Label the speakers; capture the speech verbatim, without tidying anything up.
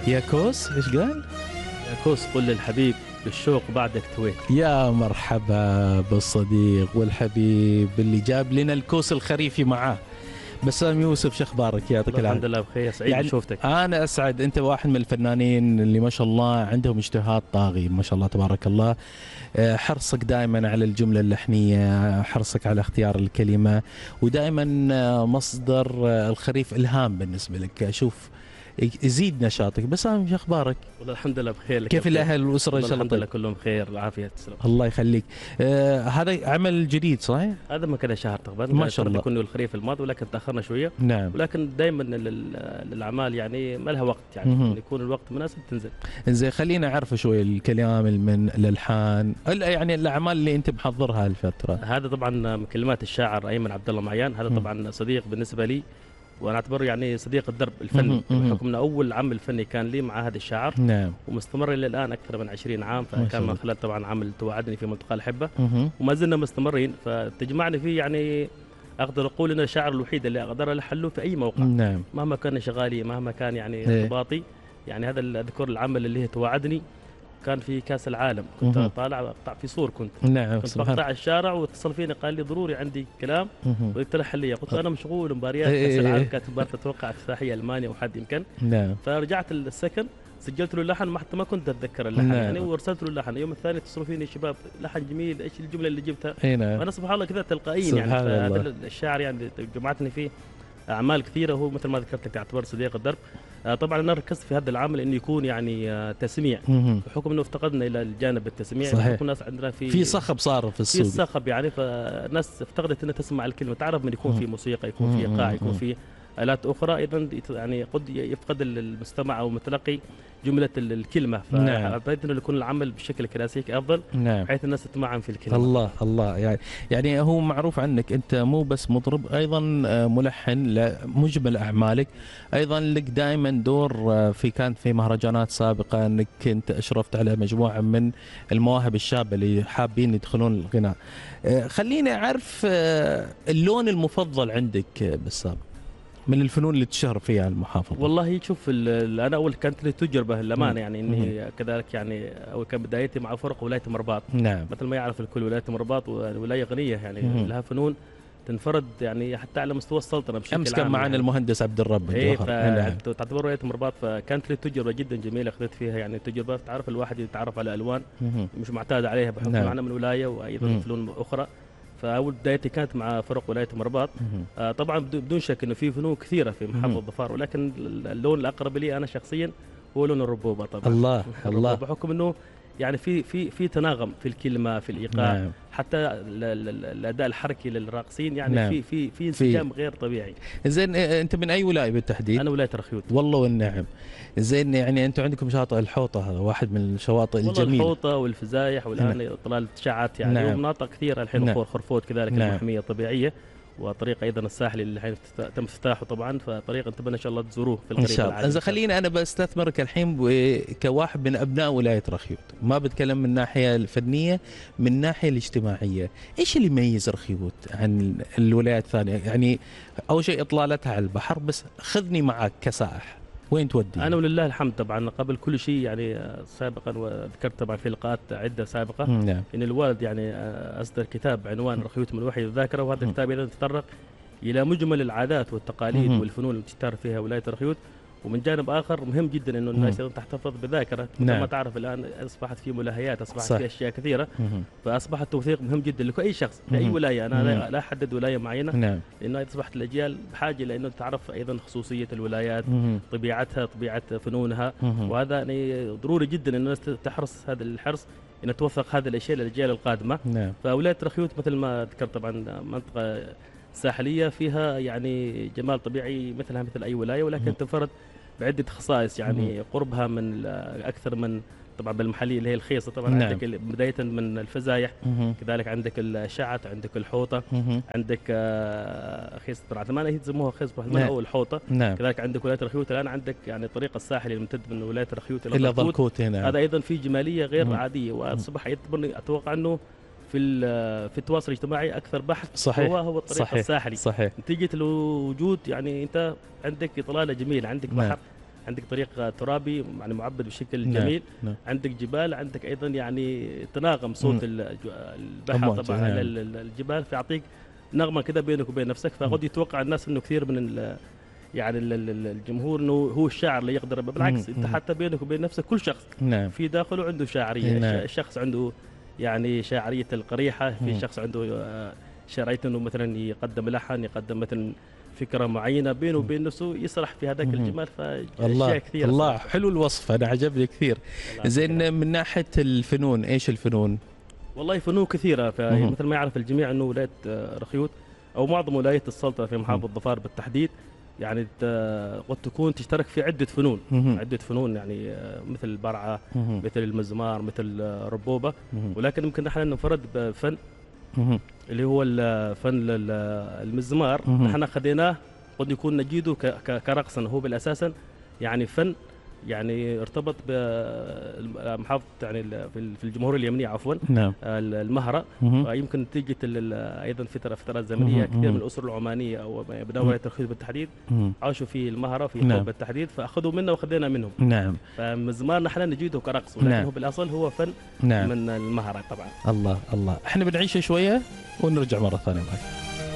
Speaker 1: يا كوس ايش قال؟
Speaker 2: يا كوس قل للحبيب بالشوق بعدك تويت.
Speaker 1: يا مرحبا بالصديق والحبيب اللي جاب لنا الكوس الخريفي معاه. بسام يوسف شو اخبارك؟ يعطيك العافيه.
Speaker 2: الحمد لله بخير، سعيد
Speaker 1: يعني
Speaker 2: بشوفتك.
Speaker 1: انا اسعد، انت واحد من الفنانين اللي ما شاء الله عندهم اجتهاد طاغي ما شاء الله تبارك الله. حرصك دائما على الجمله اللحنيه، حرصك على اختيار الكلمه، ودائما مصدر الخريف الهام بالنسبه لك. اشوف يزيد نشاطك. بسام شو اخبارك؟
Speaker 2: والله الحمد لله بخير.
Speaker 1: كيف الاهل والاسره ان شاء الله؟
Speaker 2: الحمد لله كلهم بخير العافيه تسلم.
Speaker 1: الله يخليك. آه هذا عمل جديد صحيح؟
Speaker 2: هذا ما كان شهر تقريبا
Speaker 1: ما شاء الله.
Speaker 2: كنا الخريف الماضي ولكن تاخرنا شويه.
Speaker 1: نعم.
Speaker 2: ولكن دائما الاعمال يعني ما لها وقت، يعني
Speaker 1: مم.
Speaker 2: يكون الوقت مناسب تنزل.
Speaker 1: زين خلينا نعرف شوي الكلام من الالحان، يعني الاعمال اللي انت محضرها الفتره.
Speaker 2: هذا طبعا من كلمات الشاعر ايمن عبد الله معيان، هذا
Speaker 1: مم.
Speaker 2: طبعا صديق بالنسبه لي، وانا اعتبره يعني صديق الدرب الفني بحكم انه اول عمل فني كان لي مع هذا الشاعر.
Speaker 1: نعم.
Speaker 2: ومستمر الى الان اكثر من عشرين عام، فكان من خلال طبعا عمل توعدني في ملتقى الحبه،
Speaker 1: مم.
Speaker 2: وما زلنا مستمرين. فتجمعني فيه يعني اقدر اقول انه الشاعر الوحيد اللي اقدر الحن له في اي موقع.
Speaker 1: نعم.
Speaker 2: مهما كان شغالي، مهما كان يعني
Speaker 1: إيه.
Speaker 2: ارتباطي. يعني هذا اذكر العمل اللي هي توعدني كان في كاس العالم، كنت
Speaker 1: مم.
Speaker 2: طالع اقطع في صور، كنت
Speaker 1: نعم.
Speaker 2: كنت بقطع الشارع واتصل فيني قال لي ضروري عندي كلام وقلت له حل لي. قلت له انا مشغول مباريات
Speaker 1: إيه.
Speaker 2: كاس العالم، كانت مباراه اتوقع افتتاحيه المانيا وحد يمكن.
Speaker 1: نعم.
Speaker 2: فرجعت السكن سجلت له اللحن، ما حتى ما كنت اتذكر اللحن.
Speaker 1: نعم.
Speaker 2: يعني وارسلت له اللحن. اليوم الثاني اتصلوا فيني شباب لحن جميل، ايش الجمله اللي جبتها؟
Speaker 1: اي نعم.
Speaker 2: وانا سبحان الله كذا تلقائيا يعني. فهذا الشاعر يعني جمعتني فيه اعمال كثيره، هو مثل ما ذكرت لك تعتبر صديق الدرب. آه طبعا انا ركزت في هذا العمل انه يكون يعني آه تسميع، بحكم انه افتقدنا الى الجانب التسميع.
Speaker 1: صحيح.
Speaker 2: بحكم الناس عندنا في
Speaker 1: في صخب صار في السوق،
Speaker 2: في صخب يعني، فالناس افتقدت انها تسمع الكلمه، تعرف من يكون في موسيقى، يكون في ايقاع، يكون في آلات أخرى، أيضا يعني قد يفقد المستمع أو المتلقي جملة الكلمة. فحبيت أنه يكون العمل بشكل كلاسيكي أفضل،
Speaker 1: نعم،
Speaker 2: بحيث الناس تتمعن في الكلمة.
Speaker 1: الله الله. يعني يعني هو معروف عنك أنت مو بس مطرب، أيضا ملحن لمجمل أعمالك. أيضا لك دائما دور في كانت في مهرجانات سابقة أنك كنت أشرفت على مجموعة من المواهب الشابة اللي حابين يدخلون الغناء. خليني أعرف اللون المفضل عندك بسام من الفنون اللي تشهر فيها المحافظة.
Speaker 2: والله شوف، أنا أول كانت لي تجربة للأمانة، يعني إني كذلك يعني أول كان بدايتي مع فرق ولاية مرباط.
Speaker 1: نعم.
Speaker 2: مثل ما يعرف الكل ولاية مرباط ولاية غنية يعني، مم. لها فنون تنفرد يعني حتى على مستوى السلطنة بشكل عام.
Speaker 1: أمس كان معنا يعني المهندس عبد الرب.
Speaker 2: إيه، فتعتبر ولاية مرباط، فكانت لي تجربة جدا جميلة أخذت فيها يعني تجربة. تعرف الواحد يتعرف على ألوان مم. مش معتاد عليها بحكم نعم. معنا من ولاية وأيضا مم. فنون أخرى. فاول بدايتي كانت مع فرق ولايه مرباط. آه طبعا بدون شك انه في فنون كثيره في محافظه ظفار، ولكن اللون الاقرب لي انا شخصيا هو لون الربوبه طبعا.
Speaker 1: الله الله.
Speaker 2: بحكم انه يعني في في في تناغم في الكلمه، في الايقاع، نعم. حتى الاداء الحركي للراقصين يعني نعم. في في في انسجام غير طبيعي.
Speaker 1: زين انت من اي ولايه بالتحديد؟
Speaker 2: انا ولايه رخيوت.
Speaker 1: والله والنعم. زين يعني انتم عندكم شاطئ الحوطه، هذا واحد من الشواطئ الجميله. والله
Speaker 2: الحوطه والفزايح والان نعم. طلال تشعت يعني نعم. ومناطق كثيره الحين نعم. خرفوت كذلك نعم. المحميه الطبيعيه، وطريق ايضا الساحلي اللي الحين تم افتتاحه طبعا، فطريق نتمنى ان شاء الله تزوروه في القريب
Speaker 1: ان شاء الله. اذا خليني انا بستثمرك الحين كواحد من ابناء ولايه رخيوت، ما بتكلم من الناحيه الفنيه، من الناحيه الاجتماعيه. ايش اللي يميز رخيوت عن الولايات الثانيه؟ يعني اول شيء اطلالتها على البحر، بس خذني معك كسائح، وين تودي؟
Speaker 2: انا ولله الحمد طبعا قبل كل شيء يعني سابقا، وذكرت طبعا في لقاءات عده سابقه
Speaker 1: نعم.
Speaker 2: ان الوالد يعني اصدر كتاب بعنوان رخيوت من الوحي والذاكره، وهذا الكتاب ايضا تطرق الى مجمل العادات والتقاليد مم. والفنون اللي تشتهر فيها ولايه رخيوت. ومن جانب اخر مهم جدا انه الناس تحتفظ بذاكره، نعم. ما تعرف الان اصبحت في ملهيات، اصبحت صح. في اشياء كثيره، مم. فاصبح التوثيق مهم جدا لأي شخص في اي ولايه. انا مم. لا احدد ولايه معينه، نعم. لانه اصبحت الاجيال بحاجه لانه تعرف ايضا خصوصيه الولايات، مم. طبيعتها، طبيعه فنونها، مم. وهذا يعني ضروري جدا ان الناس تحرص هذا الحرص ان توثق هذه الاشياء للاجيال القادمه، نعم. فولايه رخيوت مثل ما ذكرت طبعا منطقه ساحليه فيها يعني جمال طبيعي مثلها مثل اي ولايه، ولكن تنفرد بعده خصائص يعني مم. قربها من اكثر من طبعا بالمحليه اللي هي الخيصه طبعا، نعم. عندك بدايه من الفزايح، مم. كذلك عندك الشعت، عندك الحوطه، مم. عندك خيصه عثمان هي يسموها خيصه عثمان او الحوطه، نعم. كذلك عندك ولايه رخيوت. الان عندك يعني طريق الساحلي الممتد من ولايه رخيوت
Speaker 1: الى ضلكوت هنا،
Speaker 2: هذا ايضا فيه جماليه غير مم. عاديه، واصبح اتوقع انه في في التواصل الاجتماعي اكثر بحث
Speaker 1: صحيح.
Speaker 2: هو هو الطريق
Speaker 1: صحيح.
Speaker 2: الساحلي،
Speaker 1: صحيح.
Speaker 2: نتيجه الوجود يعني انت عندك اطلاله جميله، عندك بحر، نعم. عندك طريق ترابي يعني معبد بشكل
Speaker 1: نعم.
Speaker 2: جميل.
Speaker 1: نعم.
Speaker 2: عندك جبال، عندك ايضا يعني تناغم صوت
Speaker 1: مم.
Speaker 2: الج- البحر
Speaker 1: أمواج،
Speaker 2: طبعا
Speaker 1: نعم.
Speaker 2: على ال- ال- الجبال، فيعطيك نغمه كده بينك وبين نفسك. فقد يتوقع الناس انه كثير من ال يعني ال- ال- ال- الجمهور انه هو الشاعر اللي يقدر، بالعكس
Speaker 1: مم.
Speaker 2: انت
Speaker 1: مم.
Speaker 2: حتى بينك وبين نفسك كل شخص
Speaker 1: نعم.
Speaker 2: في داخله عنده شاعريه.
Speaker 1: نعم.
Speaker 2: الش- الشخص عنده يعني شاعريه القريحه، في
Speaker 1: مم.
Speaker 2: شخص عنده آه، شاعريه انه مثلا يقدم لحن، يقدم مثلا فكره معينه بينه وبين نفسه، يسرح في هذاك
Speaker 1: مم.
Speaker 2: الجمال. فاشياء
Speaker 1: الله
Speaker 2: كثيره
Speaker 1: الله
Speaker 2: صراحة.
Speaker 1: حلو الوصف، انا عجبني كثير.
Speaker 2: والله
Speaker 1: زين من ناحيه الفنون، ايش الفنون؟
Speaker 2: والله فنون كثيره،
Speaker 1: مهم.
Speaker 2: فمثل ما يعرف الجميع انه ولايه آه، رخيوط او معظم ولايات السلطنه في محافظه ظفار بالتحديد يعني ت- قد تكون تشترك في عده فنون.
Speaker 1: مهم.
Speaker 2: عده فنون يعني آه، مثل البرعه،
Speaker 1: مهم.
Speaker 2: مثل المزمار، مثل آه، ربوبه.
Speaker 1: مهم.
Speaker 2: ولكن يمكن نحن ننفرد بفن
Speaker 1: مهم.
Speaker 2: اللي هو ال- فن ال- المزمار.
Speaker 1: مهم.
Speaker 2: نحن خذيناه قد يكون نجيده ك- ك- كرقصا، هو بالاساسا يعني فن يعني ارتبط بمحافظه يعني ال- في ال- في الجمهوريه اليمنيه عفوا
Speaker 1: نعم.
Speaker 2: ال- المهره.
Speaker 1: مهم.
Speaker 2: ويمكن نتيجه ال- ال- ايضا فتره فترات زمنيه
Speaker 1: مهم.
Speaker 2: كثير من
Speaker 1: مهم.
Speaker 2: الاسر العمانيه او ابناء
Speaker 1: مهم.
Speaker 2: ولايه الخيوط بالتحديد
Speaker 1: مهم.
Speaker 2: عاشوا في المهره في
Speaker 1: نعم.
Speaker 2: قوم بالتحديد، فاخذوا منا وخذينا منهم.
Speaker 1: نعم.
Speaker 2: فمزمار نحن نجيده كرقص، ولكن
Speaker 1: نعم.
Speaker 2: هو بالاصل هو فن
Speaker 1: نعم.
Speaker 2: من المهره طبعا.
Speaker 1: الله الله، احنا بنعيش شويه ونرجع مره ثانيه معك.